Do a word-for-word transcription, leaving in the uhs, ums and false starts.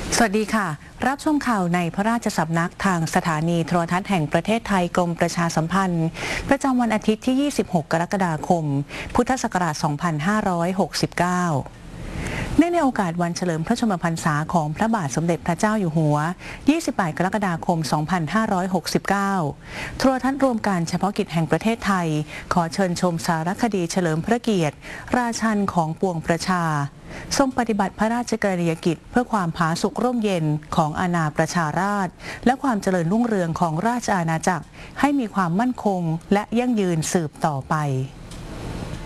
สวัสดีค่ะรับชมข่าวในพระราชสำนักทางสถานีโทรทัศน์แห่งประเทศไทยกรมประชาสัมพันธ์ประจำวันอาทิตย์ที่ ยี่สิบหก กรกฎาคม พุทธศักราช สองพันห้าร้อยหกสิบเก้า เนื่องในโอกาสวันเฉลิมพระชนมพรรษาของพระบาทสมเด็จพระเจ้าอยู่หัว ยี่สิบแปด กรกฎาคม สองพันห้าร้อยหกสิบเก้า โทรทัศน์รวมการเฉพาะกิจแห่งประเทศไทยขอเชิญชมสารคดีเฉลิมพระเกียรติราชันของปวงประชาทรงปฏิบัติพระราชกรณียกิจเพื่อความผาสุกร่มเย็นของอาณาประชาราษฎร์และความเจริญรุ่งเรืองของราชอาณาจักรให้มีความมั่นคงและยั่งยืนสืบต่อไป